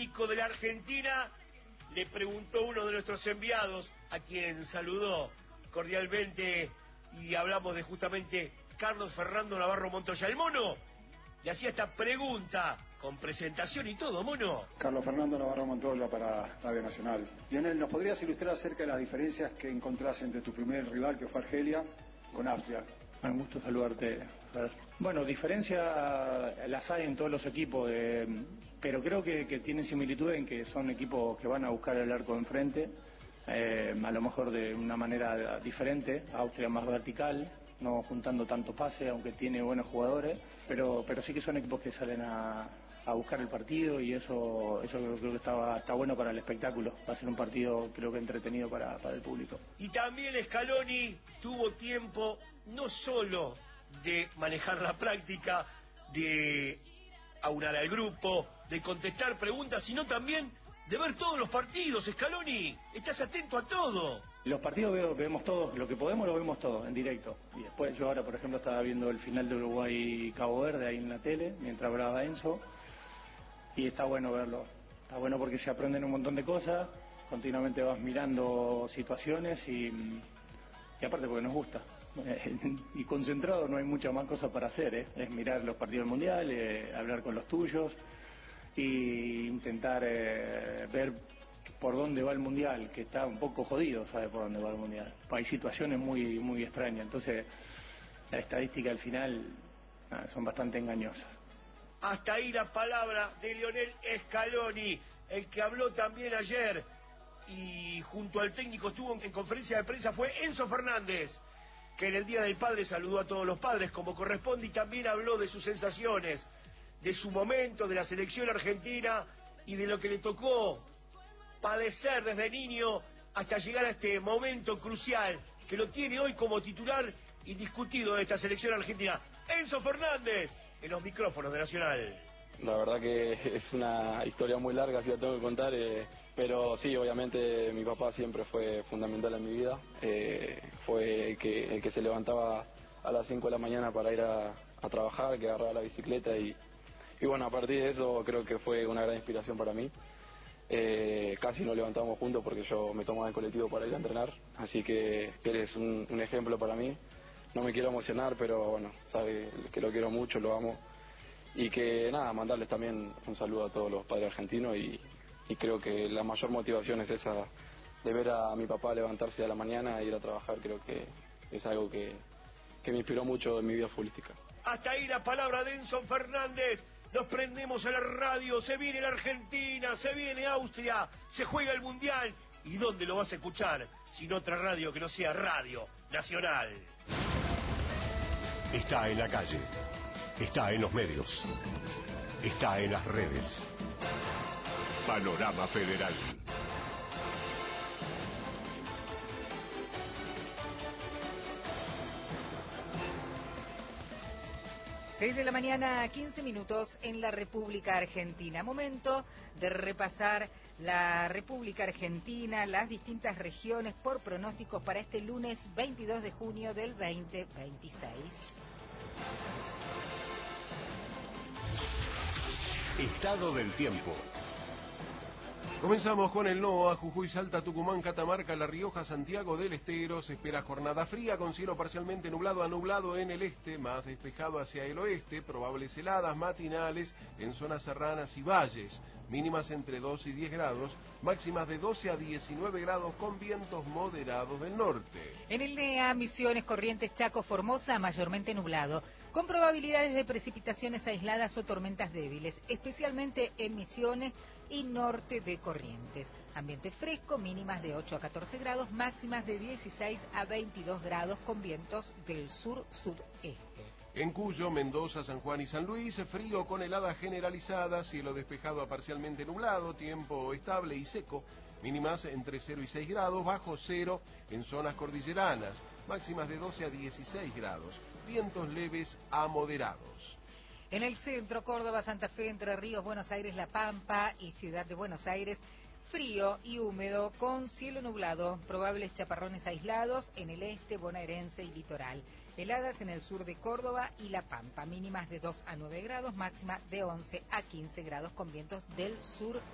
técnico de la Argentina, le preguntó uno de nuestros enviados, a quien saludó cordialmente, y hablamos de justamente Carlos Fernando Navarro Montoya. El Mono le hacía esta pregunta con presentación y todo, Mono. Carlos Fernando Navarro Montoya para Radio Nacional. Lionel, ¿nos podrías ilustrar acerca de las diferencias que encontrás entre tu primer rival, que fue Argelia, con Austria? Un gusto saludarte. Bueno, diferencias las hay en todos los equipos, pero creo que tienen similitud en que son equipos que van a buscar el arco enfrente, a lo mejor de una manera diferente. Austria más vertical, no juntando tanto pase, aunque tiene buenos jugadores, pero sí que son equipos que salen a buscar el partido, y eso creo que está bueno para el espectáculo. Va a ser un partido, creo que entretenido para el público. Y también Scaloni tuvo tiempo no solo de manejar la práctica, de aunar al grupo, de contestar preguntas, sino también de ver todos los partidos. Scaloni, estás atento a todo. Los partidos vemos todos, lo que podemos lo vemos todos en directo. Y después yo ahora, por ejemplo, estaba viendo el final de Uruguay-Cabo Verde ahí en la tele, mientras hablaba Enzo, y está bueno verlo. Está bueno porque se aprenden un montón de cosas, continuamente vas mirando situaciones y aparte porque nos gusta. Y concentrado no hay muchas más cosas para hacer, es mirar los partidos del Mundial, hablar con los tuyos y intentar ver por dónde va el Mundial, que está un poco jodido, sabe por dónde va el Mundial. Hay situaciones muy, muy extrañas, entonces la estadística al final son bastante engañosas. Hasta ahí la palabra de Lionel Scaloni, el que habló también ayer y junto al técnico estuvo en conferencia de prensa fue Enzo Fernández, que en el Día del Padre saludó a todos los padres como corresponde y también habló de sus sensaciones, de su momento, de la selección argentina y de lo que le tocó padecer desde niño hasta llegar a este momento crucial que lo tiene hoy como titular indiscutido de esta selección argentina. Enzo Fernández, en los micrófonos de Nacional. La verdad que es una historia muy larga, si la tengo que contar, pero sí, obviamente mi papá siempre fue fundamental en mi vida. Fue el que se levantaba a las 5 de la mañana para ir a trabajar, que agarraba la bicicleta y bueno, a partir de eso creo que fue una gran inspiración para mí. Casi nos levantamos juntos porque yo me tomaba el colectivo para ir a entrenar, así que él es un ejemplo para mí. No me quiero emocionar, pero bueno, sabe que lo quiero mucho, lo amo. Y que nada, mandarles también un saludo a todos los padres argentinos y creo que la mayor motivación es esa, de ver a mi papá levantarse a la mañana e ir a trabajar. Creo que es algo que me inspiró mucho en mi vida futbolística. Hasta ahí la palabra de Enzo Fernández. Nos prendemos a la radio, se viene la Argentina, se viene Austria, se juega el Mundial. ¿Y dónde lo vas a escuchar? Sin otra radio que no sea Radio Nacional. Está en la calle, está en los medios, está en las redes. Panorama Federal. Seis de la mañana, 15 minutos en la República Argentina. Momento de repasar la República Argentina, las distintas regiones por pronósticos para este lunes 22 de junio del 2026. Estado del tiempo. Comenzamos con el NOA, Jujuy, Salta, Tucumán, Catamarca, La Rioja, Santiago del Estero. Se espera jornada fría con cielo parcialmente nublado a nublado en el este, más despejado hacia el oeste, probables heladas matinales en zonas serranas y valles, mínimas entre 2 y 10 grados, máximas de 12 a 19 grados con vientos moderados del norte. En el NEA, Misiones, Corrientes, Chaco, Formosa, mayormente nublado, con probabilidades de precipitaciones aisladas o tormentas débiles, especialmente en Misiones y norte de Corrientes. Ambiente fresco, mínimas de 8 a 14 grados, máximas de 16 a 22 grados con vientos del sur-sudeste. En Cuyo, Mendoza, San Juan y San Luis, frío con heladas generalizadas, cielo despejado a parcialmente nublado, tiempo estable y seco, mínimas entre 0 y 6 grados, bajo cero en zonas cordilleranas, máximas de 12 a 16 grados, vientos leves a moderados. En el centro, Córdoba, Santa Fe, Entre Ríos, Buenos Aires, La Pampa y Ciudad de Buenos Aires, frío y húmedo con cielo nublado, probables chaparrones aislados en el este bonaerense y litoral. Heladas en el sur de Córdoba y La Pampa, mínimas de 2 a 9 grados, máxima de 11 a 15 grados con vientos del sur-este.